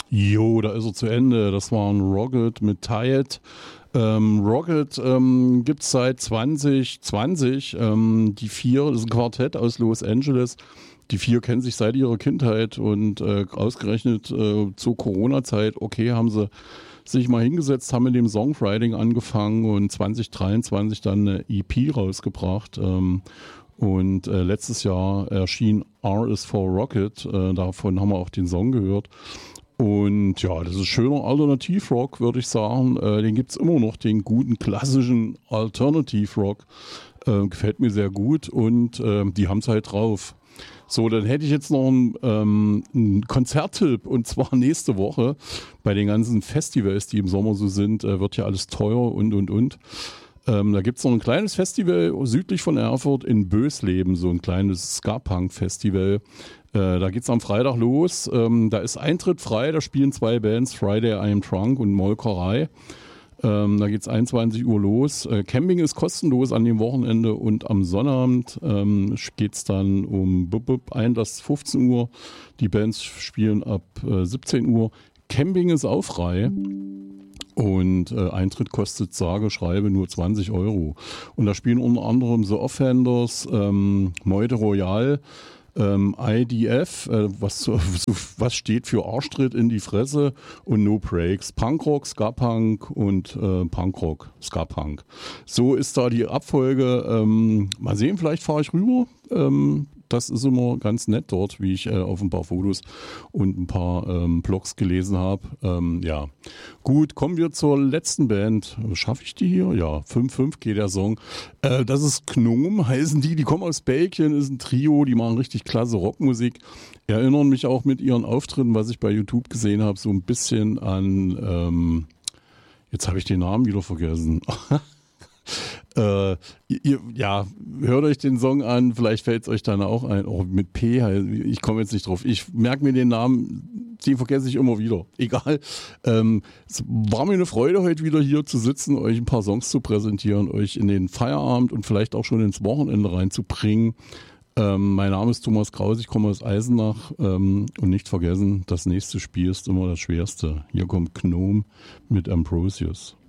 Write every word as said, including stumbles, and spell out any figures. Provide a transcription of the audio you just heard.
Jo, da ist er zu Ende. Das war ein Rocket mit Tired. Ähm, Rocket ähm, gibt es seit zwanzig zwanzig. Ähm, die vier, das ist ein Quartett aus Los Angeles. Die vier kennen sich seit ihrer Kindheit und äh, ausgerechnet äh, zur Corona-Zeit, okay, haben sie sich mal hingesetzt, haben mit dem Songwriting angefangen und zwanzig dreiundzwanzig dann eine E P rausgebracht. Ähm, und äh, letztes Jahr erschien R is for Rocket. Äh, davon haben wir auch den Song gehört. Und ja, das ist schöner Alternativrock, würde ich sagen. Äh, den gibt es immer noch, den guten klassischen Alternativrock. Äh, gefällt mir sehr gut und äh, die haben es halt drauf. So, dann hätte ich jetzt noch einen, ähm, einen Konzerttipp und zwar nächste Woche bei den ganzen Festivals, die im Sommer so sind, äh, wird ja alles teuer und und und. Ähm, da gibt es noch ein kleines Festival südlich von Erfurt in Bösleben, so ein kleines Ska-Punk-Festival. Äh, da geht es am Freitag los. Ähm, da ist Eintritt frei, da spielen zwei Bands, Friday I Am Drunk und Molkerei. Ähm, da geht es einundzwanzig Uhr los. Äh, Camping ist kostenlos an dem Wochenende und am Sonnabend ähm, geht es dann um bup, bup, Einlass fünfzehn Uhr. Die Bands spielen ab äh, siebzehn Uhr. Camping ist auch frei. Und äh, Eintritt kostet sage, schreibe nur zwanzig Euro. Und da spielen unter anderem The Offenders, ähm, Meute Royal, ähm, I D F, äh, was, so, was steht für Arschtritt in die Fresse und No Breaks. Punkrock, Ska-Punk und äh, Punkrock, Ska-Punk. So ist da die Abfolge. Ähm, mal sehen, vielleicht fahre ich rüber. Ähm, Das ist immer ganz nett dort, wie ich äh, auf ein paar Fotos und ein paar ähm, Blogs gelesen habe. Ähm, ja, gut, kommen wir zur letzten Band. Schaffe ich die hier? Ja, fünf fünf geht der Song. Äh, das ist Gnome, heißen die. Die kommen aus Belgien, ist ein Trio, die machen richtig klasse Rockmusik. Erinnern mich auch mit ihren Auftritten, was ich bei YouTube gesehen habe, so ein bisschen an, ähm, jetzt habe ich den Namen wieder vergessen. Äh, ihr, ja, hört euch den Song an, vielleicht fällt es euch dann auch ein. Oh, mit P, ich komme jetzt nicht drauf. Ich merke mir den Namen, den vergesse ich immer wieder. Egal. Ähm, es war mir eine Freude, heute wieder hier zu sitzen, euch ein paar Songs zu präsentieren, euch in den Feierabend und vielleicht auch schon ins Wochenende reinzubringen. Ähm, mein Name ist Thomas Kraus, ich komme aus Eisenach ähm, und nicht vergessen, das nächste Spiel ist immer das schwerste. Hier kommt Gnome mit Ambrosius.